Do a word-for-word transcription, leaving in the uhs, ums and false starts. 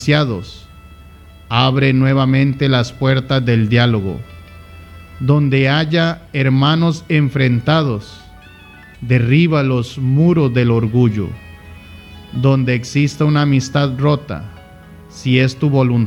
Abre nuevamente las puertas del diálogo. Donde haya hermanos enfrentados, derriba los muros del orgullo. Donde exista una amistad rota, si es tu voluntad,